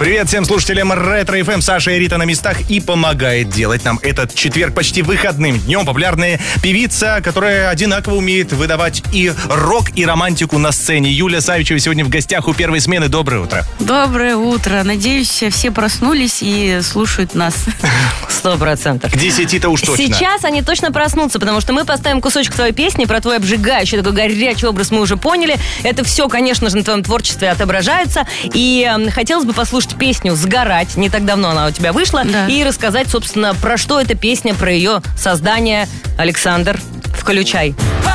Привет всем слушателям Ретро FM. Саша и Рита на местах и помогает делать нам этот четверг почти выходным днем популярная певица, которая одинаково умеет выдавать и рок, и романтику на сцене. Юля Савичева сегодня в гостях у первой смены. Доброе утро. Доброе утро. Надеюсь, все проснулись и слушают нас. 100%. К 10-то уж точно. Сейчас они точно проснутся, потому что мы поставим кусочек твоей песни про твой обжигающий, такой горячий образ, мы уже поняли. Это все, конечно же, на твоем творчестве отображается. И хотелось бы послушать песню «Сгорать». Не так давно она у тебя вышла. Да. И рассказать, собственно, про что эта песня, про ее создание. Александр, включай.